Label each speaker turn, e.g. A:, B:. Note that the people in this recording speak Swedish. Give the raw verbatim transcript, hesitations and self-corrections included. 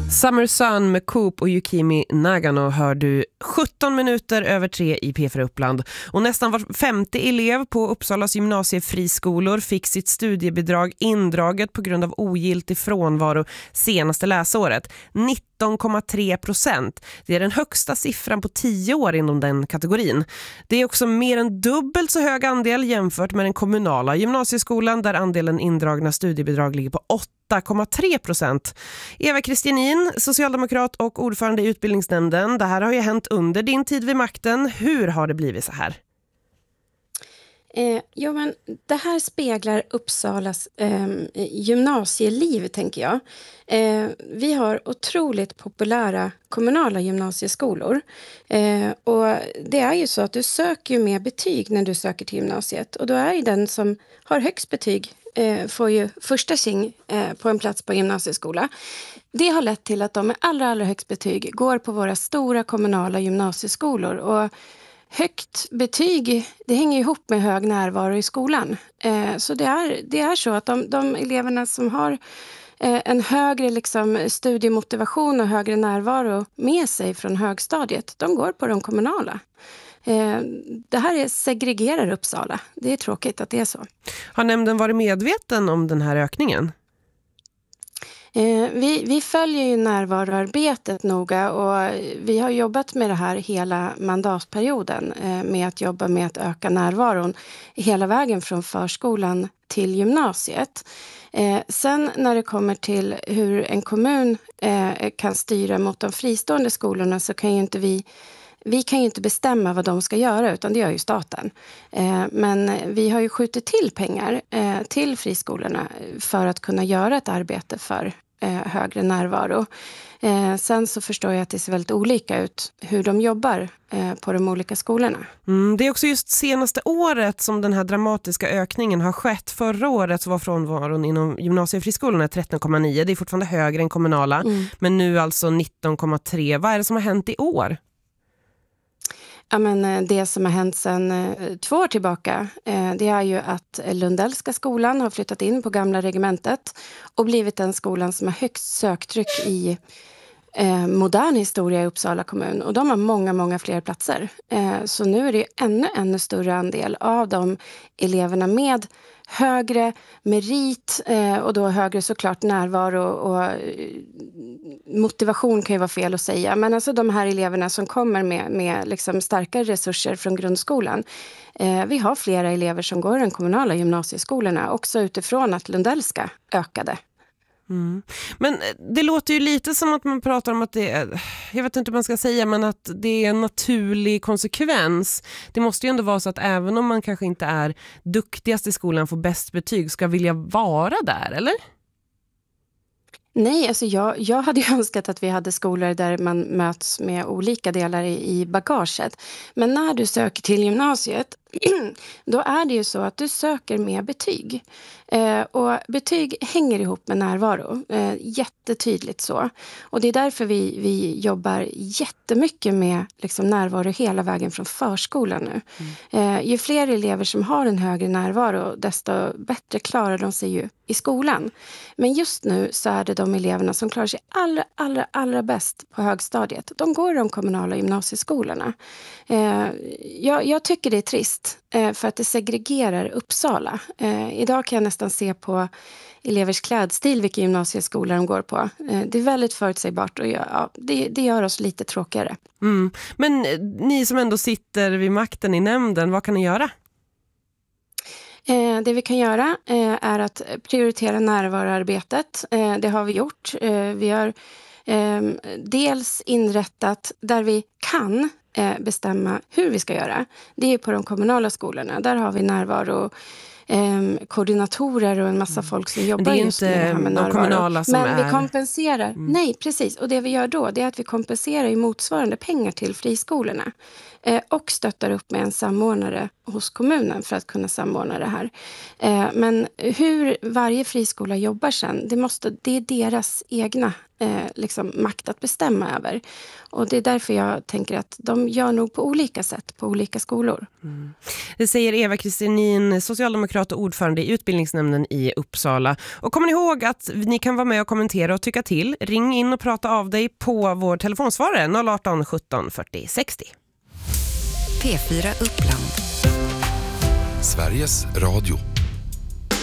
A: Summer Sun med Coop och Yukimi Nagano hör du sjutton minuter över tre i P fyra Uppland. Och nästan var femte elev på Uppsalas gymnasiefriskolor fick sitt studiebidrag indraget på grund av ogiltig frånvaro senaste läsåret. nitton komma tre procent. Det är den högsta siffran på tio år inom den kategorin. Det är också mer än dubbelt så hög andel jämfört med den kommunala gymnasieskolan där andelen indragna studiebidrag ligger på åtta komma tre procent. Eva Kristianin, socialdemokrat och ordförande i utbildningsnämnden. Det här har ju hänt under din tid vid makten. Hur har det blivit så här?
B: Eh, jo, men det här speglar Uppsalas eh, gymnasieliv, tänker jag. Eh, vi har otroligt populära kommunala gymnasieskolor. Eh, och det är ju så att du söker ju med betyg när du söker till gymnasiet. Och då är ju den som har högst betyg eh, får ju första tjing eh, på en plats på gymnasieskola. Det har lett till att de med allra, allra högst betyg går på våra stora kommunala gymnasieskolor. Och högt betyg, det hänger ihop med hög närvaro i skolan. Eh, så det är, det är så att de, de eleverna som har eh, en högre liksom, studiemotivation och högre närvaro med sig från högstadiet, de går på de kommunala. Eh, det här är segregerar Uppsala. Det är tråkigt att det är så.
A: Har nämnden varit medveten om den här ökningen?
B: Eh, vi, vi följer ju närvaroarbetet noga och vi har jobbat med det här hela mandatperioden eh, med att jobba med att öka närvaron hela vägen från förskolan till gymnasiet. Eh, sen när det kommer till hur en kommun eh, kan styra mot de fristående skolorna så kan ju inte vi Vi kan ju inte bestämma vad de ska göra utan det gör ju staten. Eh, men vi har ju skjutit till pengar eh, till friskolorna för att kunna göra ett arbete för eh, högre närvaro. Eh, sen så förstår jag att det ser väldigt olika ut hur de jobbar eh, på de olika skolorna.
A: Mm, det är också just senaste året som den här dramatiska ökningen har skett. Förra året så var frånvaron inom gymnasiefriskolorna tretton komma nio. Det är fortfarande högre än kommunala. Mm. Men nu alltså nitton komma tre. Vad är det som har hänt i år?
B: Ja, men det som har hänt sedan två år tillbaka det är ju att Lundellska skolan har flyttat in på gamla regementet och blivit den skolan som har högst söktryck i eh, modern historia i Uppsala kommun. Och de har många, många fler platser. Eh, så nu är det ännu, ännu större andel av de eleverna med högre merit eh, och då högre såklart närvaro och eh, motivation kan ju vara fel att säga. Men alltså de här eleverna som kommer med, med liksom starkare resurser från grundskolan. Eh, vi har flera elever som går i de kommunala gymnasieskolorna också utifrån att Lundellska ökade.
A: Mm. Men det låter ju lite som att man pratar om att det är, jag vet inte hur man ska säga, men att det är en naturlig konsekvens. Det måste ju ändå vara så att även om man kanske inte är duktigast i skolan får bäst betyg ska vilja vara där, eller?
B: Nej, alltså jag, jag hade ju önskat att vi hade skolor där man möts med olika delar i, i bagaget. Men när du söker till gymnasiet, då är det ju så att du söker med betyg. Eh, och betyg hänger ihop med närvaro. Eh, jättetydligt så. Och det är därför vi, vi jobbar jättemycket med liksom, närvaro hela vägen från förskolan nu. Mm. Eh, ju fler elever som har en högre närvaro, desto bättre klarar de sig ju i skolan. Men just nu så är det de eleverna som klarar sig allra, allra, allra bäst på högstadiet. De går i de kommunala gymnasieskolorna. Eh, jag, jag tycker det är trist eh, för att det segregerar Uppsala. Eh, idag kan jag nästan se på elevers klädstil vilka gymnasieskolor de går på. Eh, det är väldigt förutsägbart och ja, det, det gör oss lite tråkigare.
A: Mm. Men ni som ändå sitter vid makten i nämnden, vad kan ni göra?
B: Eh, det vi kan göra eh, är att prioritera närvaroarbetet. Eh, det har vi gjort. Eh, vi har eh, dels inrättat där vi kan eh, bestämma hur vi ska göra. Det är på de kommunala skolorna. Där har vi närvaro eh, koordinatorer och en massa folk som jobbar just med det här med närvaro.
A: De kommunala som
B: Men
A: är...
B: vi kompenserar. Mm. Nej, precis. Och det vi gör då det är att vi kompenserar i motsvarande pengar till friskolorna. eh, och stöttar upp med en samordnare hos kommunen för att kunna samordna det här. Eh, men hur varje friskola jobbar sen, det, måste, det är deras egna eh, liksom makt att bestämma över. Och det är därför jag tänker att de gör nog på olika sätt på olika skolor.
A: Mm. Det säger Eva Kristinin, socialdemokrat och ordförande i utbildningsnämnden i Uppsala. Och kommer ni ihåg att ni kan vara med och kommentera och tycka till? Ring in och prata av dig på vår telefonsvarare noll arton sjutton fyrtio sextio.
C: P fyra Uppland. Sveriges Radio.